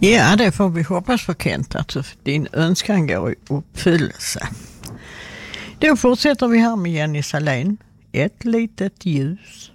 Ja, det får vi hoppas för Kent, att din önskan går i uppfyllelse. Då fortsätter vi här med Jenny Salén. Ett litet ljus.